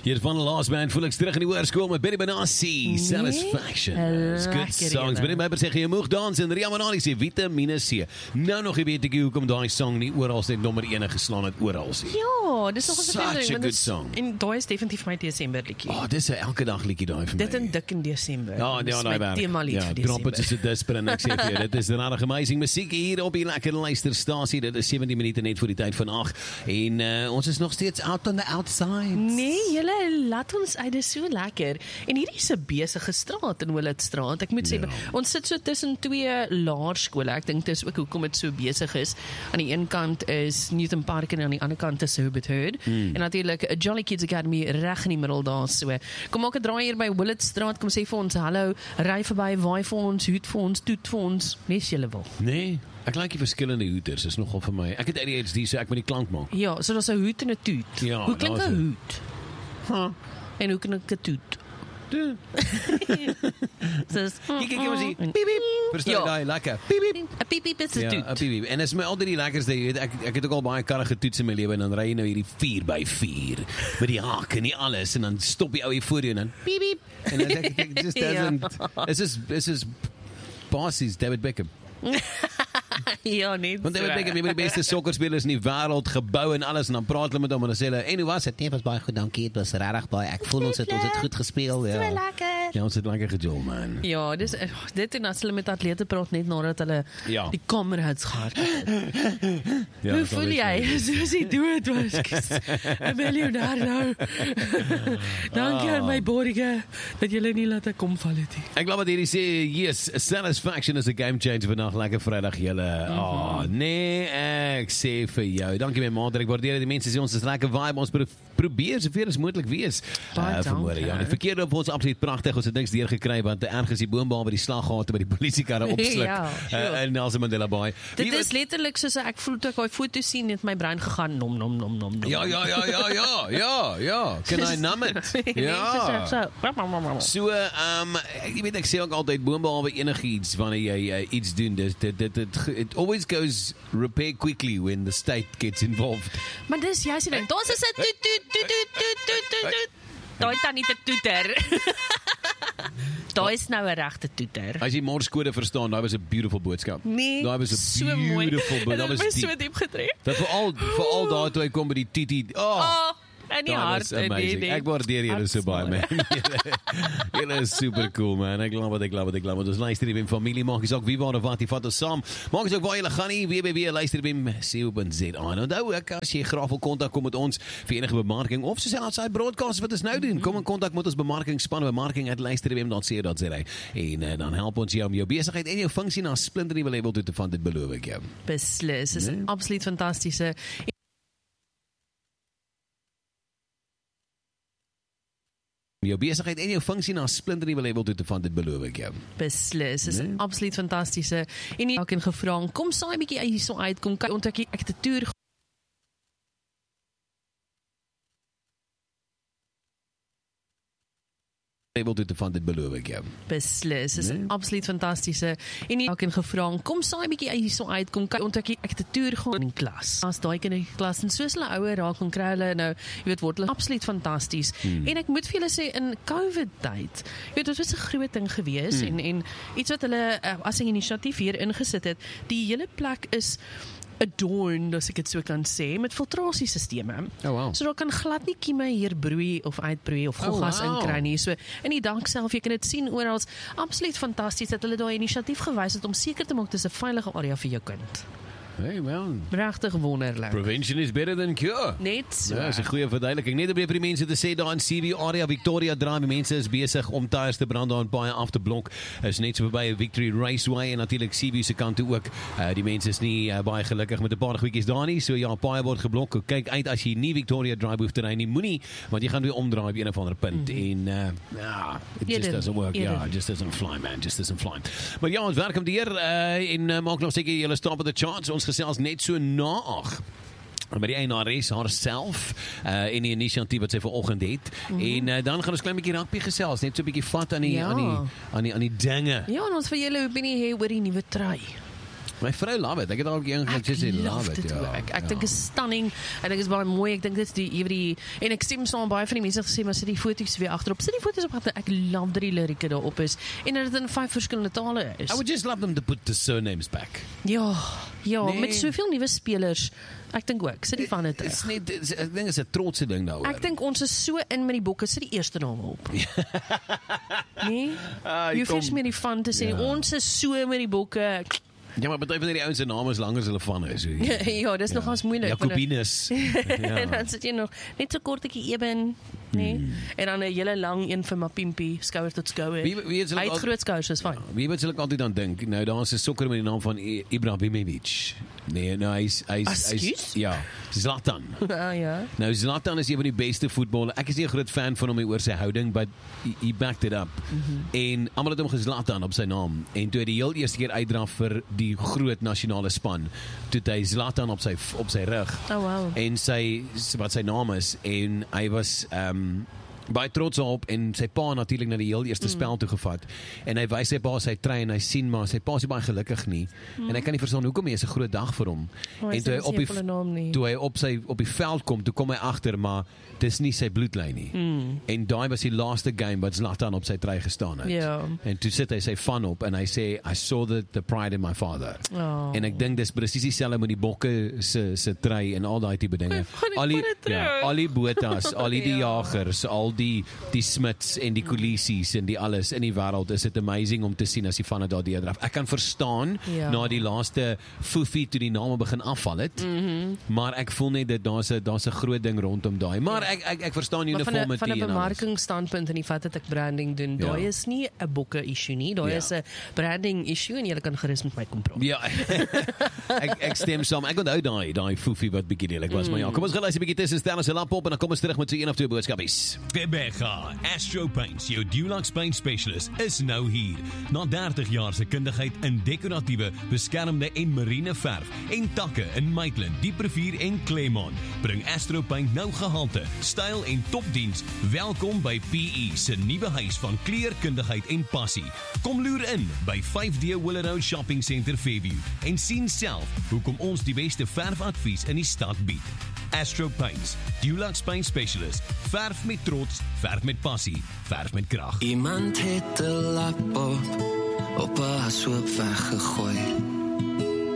Hier van de Last Band voel ek terug in die hoërskool met Benny Benassi, Satisfaction. Good songs. Benny Beiber sê jy moeg dans en Ria Manali sê Vitamine C. Nou nog weet ek hoekom daai song nie oral net nommer 1 geslaan het oral sê. Ja, dis nog 'n Such a good song. En daai is definitief my Desember liedjie. Dis 'n elke dag liedjie daai vir my. Dit in dik in Desember. Ja, Dis daai my werk. tema lied vir drop Desember. it soos 'n disper en ek sê vir jou, dit is regtig amazing musiek hier op die lekker luisterstasie. Dit is 17 minute net voor die tyd van 8 en ons is nog steeds out on the outside. Nee, julle laat ons uit, dis so lekker. En hierdie is 'n besige straat in Willetstraat. Ek moet sê, ons sit so tussen twee laerskole. Ek dink dis ook hoekom dit so besig is. Aan die een kant is Newton Park en aan die ander kant is Herbert Herd. En natuurlik Jolly Kids Academy reg in die middel daar so. Kom maak 'n draai hier by Willetstraat, kom sê vir ons hallo, ry verby, waai vir ons, hoed vir ons, toet vir ons, nes julle wil. Nee, ek like die verskillende hoeters, is nogal vir my. Ek het ADHD, so ek moet die klank maak. Ja, so daar's 'n hoed en 'n toet. Ja, hoe klink daar's 'n 'n- hoed? En hoe klink 'n toet? Soos Kyk, ons sien. Piep piep. Verstaan jy daai lekker? Piep piep. 'n piep is 'n Ja, toet. 'n piep piep. En dit is my altyd die lekkerste, jy weet, ek het ook al baie karre getoets in my lewe en dan ry jy nou hierdie 4x4 met die hak en die alles en dan stop die ou hier voor jou en dan piep piep. En dan dink ek just doesn't this is bosses David Beckham. Ja, nee. Want David Beckham, een van die beste sokkerspelers in die wêreld, gebou en alles en dan praat hulle met hom en dan sê hulle, "En hoe was dit?" "Nee, was baie goed, dankie. Dit was regtig baie. Ek voel ons het goed gespeel." Ja. So lekker. Ja, ons het lekker gejol, man. Ja, dis dit en as hulle met atlete praat net nadat hulle Ja. die kamerhouds gehad het. Ja, Hoe voel jy? Soos hy dood was. 'n Miljonair. Dankie aan my borge dat julle nie laat ek kom val het nie. Ek glo wat hierdie sê, yes, Satisfaction is a game changer vandag, lekker Vrydag julle. Nee, ek sê vir jou. Dankie my maat, ek waardeer die mense sê ons is lekker vibe, ons probeer soveel as moontlik wees. Baie Vanmôre, dankie. ja, die verkeerde op ons absoluut pragtig, ons het niks deur gekry want ergens die boombaal by die slaggate by die polisiekarre opsluk in Nelson Mandela Bay. Dit is letterlik soos ek voel toe ek daai foto sien, het my brein gegaan nom nom nom nom. Ja. Can I numb it? Ja. So, jy weet ek sê ook altyd boonbehalwe enigiets wanneer jy iets doen, it always goes repair quickly when the state gets involved. Maar dis jy sê dan, ons is 'n toet. Daai tannie te toeter. Daai is nou 'n regte toeter. As jy morskode verstaan, daai was 'n beautiful boodskap. Nee, daai was 'n so beautiful mooi. boodskap. Daai Dit was het my so diep getref. Dat veral daar toe hy kom by die titi. En die That hart was amazing. Ek waardeer julle so baie, man. Julle is super cool, man. Ek glo wat. Ons luister hier by familie, maak jy ook wie waar of wat, jy vat ons saam. Maak jy ook waar julle gaan nie, luister by co.za. Onthou ek, as jy graag wil kontak kom met ons vir enige bemarking of soos outside broadcast wat ons nou doen, kom in kontak met ons bemarkingspan, bemarking@luisterby.co.za. En dan help ons jou om jou besigheid en jou funksie na 'n splinternuwe level toe te vat, dit beloof ek jou. Beslis, is absoluut fantastiese. Jou besigheid en jou funksie na 'n splinternuwe level toe te vat, dit beloof ek jou. Beslis, is absoluut fantastiese. En ek het gevra, kom saai 'n bietjie hierso uit, kom kyk ontdek ek het 'n toer level toe te vat, dit beloof ek jou. Beslis, is absoluut fantastiese. En ek het gevra, kom saai 'n bietjie hierso uit, kom kyk ontdek ek het 'n toer gaan in klas. As daai kinders in klas en soos hulle ouer raak, kon kry hulle nou, jy weet, word hulle absoluut fantasties. En ek moet vir julle sê in COVID tyd, jy weet, dit was 'n groot ding gewees en iets wat hulle as 'n inisiatief hier ingesit het, die hele plek is adorned, as ek dit so kan sê, met filtrasiesisteme. Oh, wow. So daar kan glad nie kieme hier broei of uitbroei of gas inkry nie. So in die dak self, jy kan dit sien oral, absoluut fantasties dat hulle daai inisiatief gewys het om seker te maak dis 'n veilige area vir jou kind. Hey, well, Regtig wonderlik. prevention is better than cure. Net so. Ja, dis 'n goeie verduideliking. Net om vir die mense te sê daar in CB area Victoria Drive, die mense is besig om tyres te brand daar en baie af te blok. Is net so verby Victory Raceway en natuurlik CB se kant toe ook. Die mense is nie baie gelukkig met 'n paar goedjies daar nie. So ja, baie word geblok. Kyk uit as jy nie Victoria Drive hoef te ry nie. Moenie, want jy gaan weer omdraai op een of ander punt en it just doesn't work. Ja, it just doesn't fly, man. Just doesn't fly. Maar ja, ons werk om die hier en maak nog seker julle stop op the charts. Ons gesels net so na 8. Maar die eienares haarself en die inisiatief wat sy vanoggend het. En dan gaan ons klein bietjie rugby gesels, net so 'n bietjie vat aan die dinge. Ja, en ons vir julle opinie hê oor die nuwe trui. My vrou love it. Ek het al een gesê love it. Ek dink is stunning. Ek dink is baie mooi. Ek dink dit is die en ek stem saam baie van die mense gesê maar sit die foto's weer agterop. Sit die foto's op. Ek love dat die lirieke daarop is en dat dit in 5 verskillende tale is. I would just love them to put the surnames back. Ja, met soveel nuwe spelers. Ek dink ook, sit die van dit terug. Ek dink dit is 'n trotse ding daaroor. Ek dink ons is so in met die bokke, sit die eerste naam op. Nee? Jy hoef nie meer die van te sê, ons is so met die bokke. Ja, maar baie van die ouens se name is langer as hulle van is. Ja, dis nogals moeilik. Jacobinus. En dan sit jy nog net so kortetjie eben, nee. En dan 'n hele lang een vir Mapimpi, skouer tot skouer. Hy het groot skouers, is fyn. Wie wat sal ek altyd aan dink? Nou daar's 'n sokker met die naam van Ibrahimovic. Nee, nou hy's ja, Zlatan. Ja. Nou Zlatan is een van die beste voetballer. Ek is nie 'n groot fan van hom oor sy houding, but he backed it up. En almal het hom geZlatan op sy naam. En toe hy die heel eerste keer uitdraf vir die groot nasionale span, toe hy Zlatan op sy rug. Oh wow. En wat sy naam is en hy was baie trots op en sy pa natuurlik na die heel eerste spel toe gevat en hy wys sy pa sy trein en hy sien maar sy pa is baie gelukkig nie en hy kan nie verstaan hoekom nie, is 'n groot dag vir hom en toe hy op die veld kom, toe kom hy agter maar dis nie sy bloedlyn nie en daai was die laaste game wat Zlatan op sy trui gestaan het en toe sit hy sy van op en hy sê I saw the pride in my father en ek dink dis presies dieselfde met die bokke se trui en al daai tipe dinge al die botas, al die jagers, al die Smits en die Kulisies en die alles in die wêreld, is dit amazing om te sien as die van dit daar deurdraf. Ek kan verstaan na die laaste foefie toe die name begin afval het, maar ek voel net dat daar's 'n groot ding rondom daai. Maar ek verstaan uniformity van 'n bemarkingsstandpunt en die feit dat ek branding doen, daai is nie 'n bokke issue nie, daai is 'n branding issue en jy kan gerus met my kom praat. Ja. ek stem saam. Ek onthou daai foefie wat bietjie lelik was, maar ja, kom ons gaan luister 'n bietjie tussen Stellers se lap op en dan kom ons terug met so een of twee boodskapies. Bebega, Astro Paints, jou Dulux Paint Specialist, is nou hier. Na 30 jaar se kundigheid in dekoratiewe, beskermde en marine verf en takke in Maitland, Dieprivier en Claremont, bring Astro Paint nou gehalte, styl en topdiens. Welkom by PE se nuwe huis van kleurkundigheid en passie. Kom loer in by 5D Willow Shopping Centre Fairview en sien self hoekom ons die beste verfadvies in die stad bied. Astro Paints, Dulux Paint Specialist. Verf met trots, verf met passie, verf met krag. Iemand het 'n lap op 'n hashoop weggegooi.